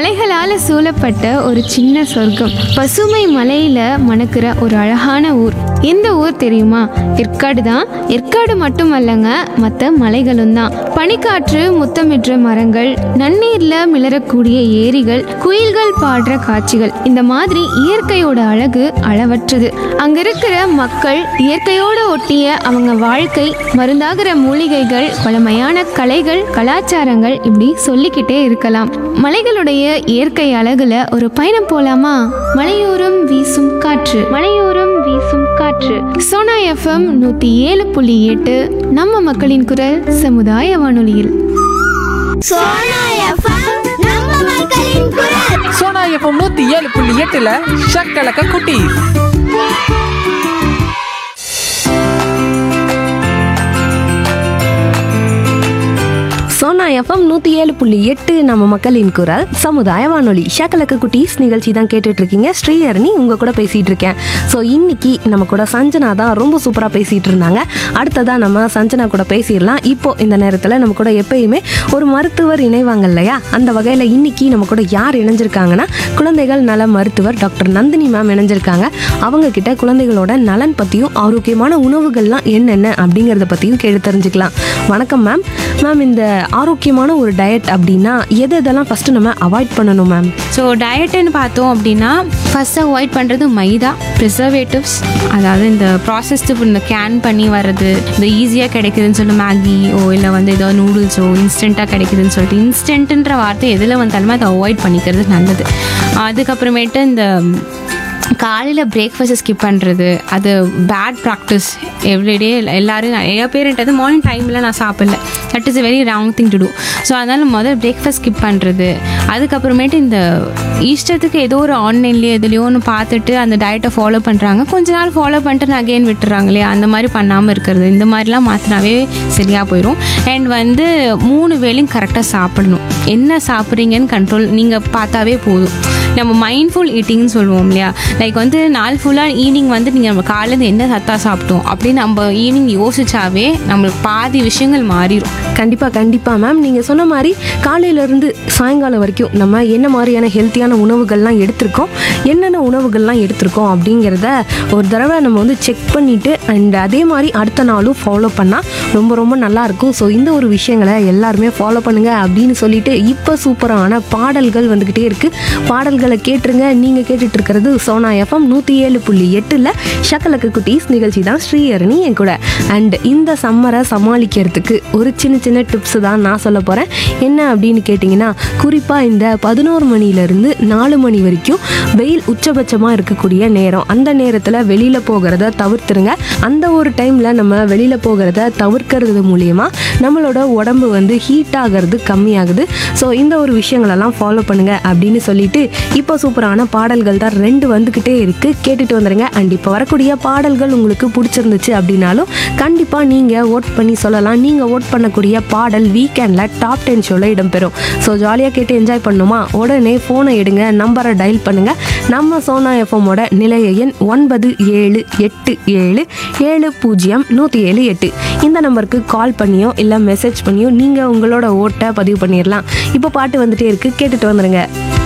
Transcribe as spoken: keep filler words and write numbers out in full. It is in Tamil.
மலைகளால் சூழப்பட்ட ஒரு சின்ன சொர்க்கம். பசுமை மலையில மணக்கிற ஒரு அழகான ஊர். எந்த ஊர் தெரியுமா? ஏற்காடு தான். ஏற்காடு மட்டுமல்லங்க, மற்ற மலைகளும் தான். பனிக்காற்று முத்தமிடுற மரங்கள், நன்னீர்ல மிளறக்கூடிய ஏரிகள், குயில்கள் பாடுற காட்சிகள், இந்த மாதிரி இயற்கையோட அழகு அளவற்றது. அங்க இருக்கிற மக்கள், இயற்கையோட ஒட்டிய அவங்க வாழ்க்கை, மருந்தாகிற மூலிகைகள், பழமையான கலைகள், கலாச்சாரங்கள், இப்படி சொல்லிக்கிட்டே இருக்கலாம். மலைகளுடைய இயற்கை அழகுல ஒரு பயணம் போலாமா? மலையோரம் வீசும் காற்று, மலையோரம் வீசும் காற்று. சோனா எஃப்எம் நூத்தி ஏழு புள்ளி எட்டு, நம்ம மக்களின் குரல், சமுதாய வானொலியில். சோனா எஃப்எம் நம்ம மக்களின் குரல். சோனா எஃப்எம் நூத்தி ஏழு புள்ளி எட்டுல ஷக்கலக்க குட்டி. சோனா எஃப்எம் நூற்றி ஏழு புள்ளி எட்டு நம்ம மக்களின் குரல் சமுதாய வானொலி. ஷக்கலக்க குட்டீஸ் நிகழ்ச்சி தான் கேட்டுட்டு இருக்கீங்க. ஸ்ரீஹரணி உங்க கூட பேசிட்டு இருக்கேன். ஸோ இன்னைக்கு நம்ம கூட சஞ்சனா தான் ரொம்ப சூப்பராக பேசிட்டு இருந்தாங்க. அடுத்ததா நம்ம சஞ்சனா கூட பேசிடலாம். இப்போ இந்த நேரத்தில் நம்ம கூட எப்பயுமே ஒரு மருத்துவர் இணைவாங்க இல்லையா? அந்த வகையில் இன்னைக்கு நம்ம கூட யார் இணைஞ்சிருக்காங்கன்னா, குழந்தைகள் நல மருத்துவர் டாக்டர் நந்தினி மேம் இணைஞ்சிருக்காங்க. அவங்க கிட்ட குழந்தைகளோட நலன் பற்றியும் ஆரோக்கியமான உணவுகள்லாம் என்னென்ன அப்படிங்கிறத பற்றியும் கேட்டு தெரிஞ்சுக்கலாம். வணக்கம் மேம். மேம், இந்த ஆரோக்கியமான ஒரு டயட் அப்படின்னா எது எதெல்லாம் ஃபஸ்ட்டு நம்ம அவாய்ட் பண்ணணும் மேம்? ஸோ டயட்டுன்னு பார்த்தோம் அப்படின்னா, ஃபஸ்ட்டு அவாய்ட் பண்ணுறது மைதா, ப்ரிசர்வேட்டிவ்ஸ், அதாவது இந்த ப்ராசஸ்டு ஃபுட், இந்த கேன் பண்ணி வர்றது, இந்த ஈஸியாக கிடைக்குதுன்னு சொல்லிட்டு மேகியோ இல்லை வந்து ஏதோ நூடுல்ஸோ இன்ஸ்டண்ட்டாக கிடைக்குதுன்னு சொல்லிட்டு இன்ஸ்டன்ட்டுன்ற வார்த்தை எதில் வந்தாலுமே அதை அவாய்ட் பண்ணிக்கிறது நல்லது. அதுக்கப்புறமேட்டு இந்த காலையில் பிரேக்ஃபாஸ்ட்டை ஸ்கிப் பண்ணுறது, அது பேட் ப்ராக்டிஸ். எவ்ரிடே எல்லோரும் நிறைய பேருன்றது மார்னிங் டைமில் நான் சாப்பிடல, that is a very wrong thing to two. So அதனால் முதல் பிரேக்ஃபாஸ்ட் ஸ்கிப் பண்ணுறது. அதுக்கப்புறமேட்டு இந்த இஷ்டத்துக்கு ஏதோ ஒரு ஆன்லைன்லேயோ எதுலையோ ஒன்று பார்த்துட்டு அந்த டயட்டை ஃபாலோ பண்ணுறாங்க, கொஞ்ச நாள் ஃபாலோ பண்ணிட்டு அகெயின் விட்டுறாங்க இல்லையா? அந்த மாதிரி பண்ணாமல் இருக்கிறது, இந்த மாதிரிலாம் மாற்றினாவே சரியாக போயிடும். அண்ட் வந்து மூணு வேளையும் கரெக்டாக சாப்பிடணும். என்ன சாப்பிட்றீங்கன்னு கண்ட்ரோல் நீங்கள் பார்த்தாவே போதும். நம்ம மைண்ட்ஃபுல் ஈட்டிங்னு சொல்லுவோம் இல்லையா? லைக் வந்து நாள் ஃபுல்லாக ஈவினிங் வந்து நீங்கள் நம்ம காலையில் என்ன சத்தா சாப்பிட்டோம் அப்படின்னு நம்ம ஈவினிங் யோசிச்சாவே நம்மளுக்கு பாதி விஷயங்கள் மாறிடும். கண்டிப்பாக கண்டிப்பாக மேம். நீங்கள் சொன்ன மாதிரி காலையிலேருந்து சாயங்காலம் வரைக்கும் நம்ம என்ன மாதிரியான ஹெல்த்தியான உணவுகள்லாம் எடுத்திருக்கோம், என்னென்ன உணவுகள்லாம் எடுத்திருக்கோம் அப்படிங்கிறத ஒரு தடவை நம்ம வந்து செக் பண்ணிவிட்டு அண்ட் அதே மாதிரி அடுத்த நாளும் ஃபாலோ பண்ணால் ரொம்ப ரொம்ப நல்லாயிருக்கும். ஸோ இந்த ஒரு விஷயங்களை எல்லாருமே ஃபாலோ பண்ணுங்கள் அப்படின்னு சொல்லிட்டு இப்போ சூப்பரான பாடல்கள் வந்துக்கிட்டே இருக்குது. பாடல்களை கேட்டுருங்க. நீங்கள் கேட்டுட்டு இருக்கிறது சோனா எஃப்எம் நூற்றி ஏழு புள்ளி எட்டில் ஷக்கலக்கு குட்டீஸ் நிகழ்ச்சி தான். ஸ்ரீஹரணி என் கூட. அண்ட் இந்த சம்மரை சமாளிக்கிறதுக்கு ஒரு சின்ன சின்ன டிப்ஸு தான் நான் சொல்ல போகிறேன். என்ன அப்படின்னு கேட்டிங்கன்னா, குறிப்பாக இந்த பதினோரு மணிலேருந்து நாலு மணி வரைக்கும் வெயில் உச்சபட்சமாக இருக்கக்கூடிய நேரம். அந்த நேரத்தில் வெளியில் போகிறத தவிர்த்துருங்க. அந்த ஒரு டைமில் நம்ம வெளியில் போகிறத தவிர்க்கிறது மூலியமா நம்மளோட உடம்பு வந்து ஹீட் ஆகிறது கம்மியாகுது. ஸோ இந்த ஒரு விஷயங்களெல்லாம் ஃபாலோ பண்ணுங்கள் அப்படின்னு சொல்லிட்டு இப்போ சூப்பரான பாடல்கள் தான் ரெண்டு வந்துக்கிட்டே இருக்குது, கேட்டுட்டு வந்துடுங்க. அண்ட் இப்போ வரக்கூடிய பாடல்கள் உங்களுக்கு பிடிச்சிருந்துச்சு அப்படின்னாலும் கண்டிப்பாக நீங்கள் ஓட் பண்ணி சொல்லலாம். நீங்கள் ஓட் பண்ணக்கூடிய பாடல் வீக்கெண்டில் டாப் டென் ஷோவில் இடம்பெறும். ஸோ ஜாலியாக கேட்டு என்ஜாய் பண்ணணுமா? உடனே ஃபோனை எடுங்க, நம்பரை டயல் பண்ணுங்கள். நம்ம சோனா எஃப்எம்மோட நிலைய எண் ஒன்பது ஏழு எட்டு ஏழு ஏழு பூஜ்ஜியம் நூற்றி ஏழு எட்டு. இந்த நம்பருக்கு கால் பண்ணியோ இல்லை மெசேஜ் பண்ணியோ நீங்கள் உங்களோட ஓட்டை பதிவு பண்ணிடலாம். இப்போ பாட்டு வந்துட்டே இருக்குது, கேட்டுட்டு வந்துடுங்க.